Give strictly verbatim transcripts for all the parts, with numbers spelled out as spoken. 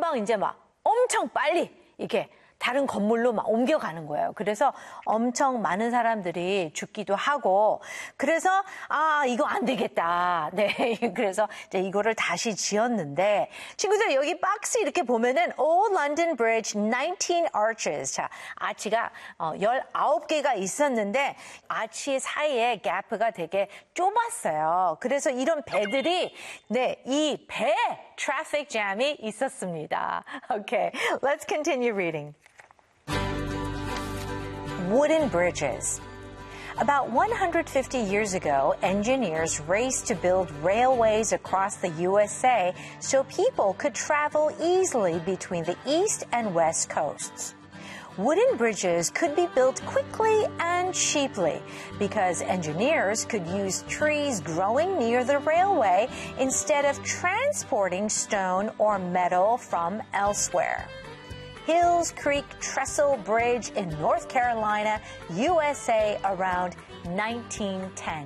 금방 이제 막 엄청 빨리 이렇게 다른 건물로 막 옮겨가는 거예요. 그래서 엄청 많은 사람들이 죽기도 하고, 그래서 아 이거 안 되겠다. 네, 그래서 이제 이거를 다시 지었는데, 친구들 여기 박스 이렇게 보면은 Old London Bridge nineteen arches. 자, 아치가 어, 열아홉 개가 있었는데 아치 사이에 갭가 되게 좁았어요. 그래서 이런 배들이 네, 이 배 트래픽 잼이 있었습니다. Okay, let's continue reading. Wooden bridges. About one hundred fifty years ago, engineers raced to build railways across the U S A so people could travel easily between the east and west coasts. Wooden bridges could be built quickly and cheaply because engineers could use trees growing near the railway instead of transporting stone or metal from elsewhere. Hills Creek Trestle Bridge in North Carolina, U S A around nineteen ten.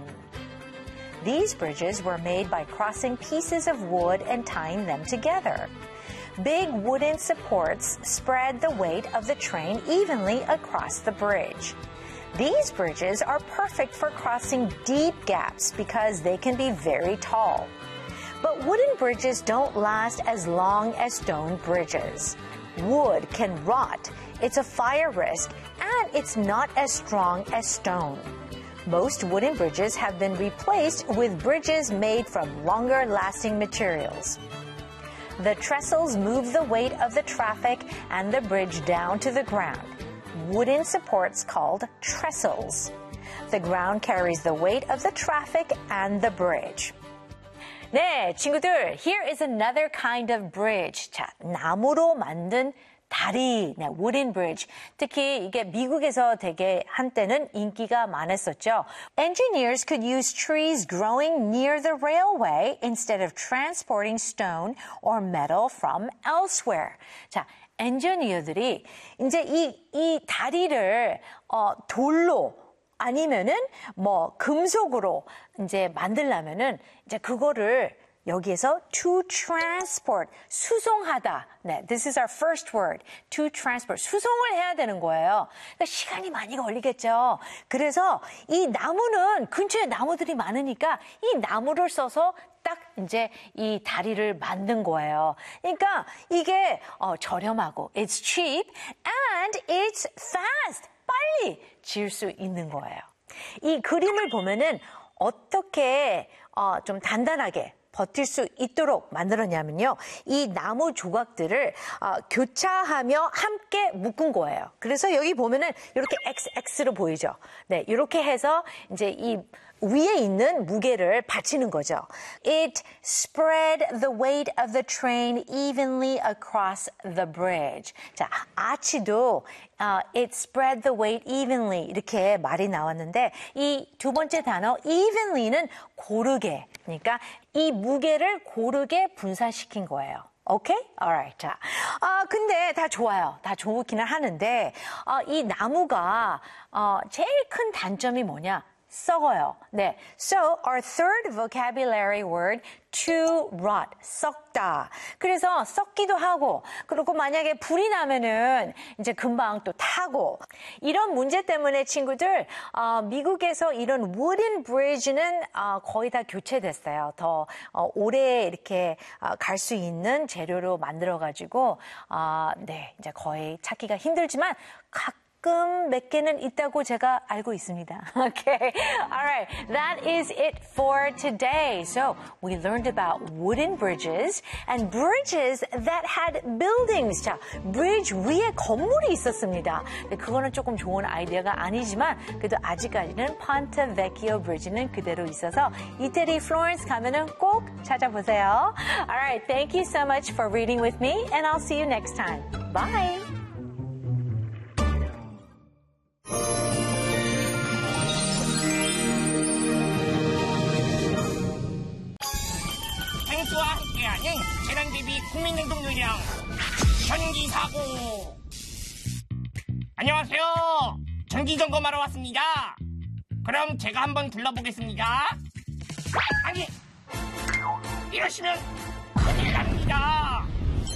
These bridges were made by crossing pieces of wood and tying them together. Big wooden supports spread the weight of the train evenly across the bridge. These bridges are perfect for crossing deep gaps because they can be very tall. But wooden bridges don't last as long as stone bridges. Wood can rot, it's a fire risk, and it's not as strong as stone. Most wooden bridges have been replaced with bridges made from longer-lasting materials. The trestles move the weight of the traffic and the bridge down to the ground. Wooden supports called trestles. The ground carries the weight of the traffic and the bridge. 네, 친구들, here is another kind of bridge. 자, 나무로 만든 다리, 네, wooden bridge. 특히 이게 미국에서 되게 한때는 인기가 많았었죠. Engineers could use trees growing near the railway instead of transporting stone or metal from elsewhere. 자, 엔지니어들이 이제 이, 이 다리를 어, 돌로 아니면은 뭐 금속으로 이제 만들려면은 이제 그거를 여기에서 to transport, 수송하다. 네, this is our first word. to transport, 수송을 해야 되는 거예요. 그러니까 시간이 많이 걸리겠죠. 그래서 이 나무는 근처에 나무들이 많으니까 이 나무를 써서 딱 이제 이 다리를 만든 거예요. 그러니까 이게 어, 저렴하고 it's cheap and it's fast. 빨리 지을 수 있는 거예요. 이 그림을 보면은 어떻게 어, 좀 단단하게 버틸 수 있도록 만들었냐면요. 이 나무 조각들을 어, 교차하며 함께 묶은 거예요. 그래서 여기 보면은 이렇게 엑스엑스로 보이죠. 네, 이렇게 해서 이제 이 위에 있는 무게를 받치는 거죠. It spread the weight of the train evenly across the bridge. 자, 아치도 uh, it spread the weight evenly 이렇게 말이 나왔는데 이 두 번째 단어 evenly는 고르게. 그러니까 이 무게를 고르게 분산시킨 거예요. 오케이? alright. 자, 아, 근데 다 좋아요. 다 좋기는 하는데 아, 이 나무가 어, 제일 큰 단점이 뭐냐? 썩어요. 네. So our third vocabulary word to rot, 썩다. 그래서 썩기도 하고, 그리고 만약에 불이 나면은 이제 금방 또 타고. 이런 문제 때문에 친구들, 어, 미국에서 이런 wooden bridge는 어, 거의 다 교체됐어요. 더 어, 오래 이렇게 어, 갈 수 있는 재료로 만들어가지고, 어, 네, 이제 거의 찾기가 힘들지만 각 가끔 몇 개는 있다고 제가 알고 있습니다. Okay. All right. That is it for today. So we learned about wooden bridges and bridges that had buildings. 자, bridge 위에 건물이 있었습니다. 근데 그거는 조금 좋은 아이디어가 아니지만 그래도 아직까지는 Ponte Vecchio Bridge는 그대로 있어서 이태리 플로렌스 가면은 꼭 찾아보세요. All right. Thank you so much for reading with me and I'll see you next time. Bye. 와 함께하는 재난대비 국민행동 요령 전기사고. 안녕하세요. 전기점검하러 왔습니다. 그럼 제가 한번 불러보겠습니다. 아니, 이러시면 큰일 납니다.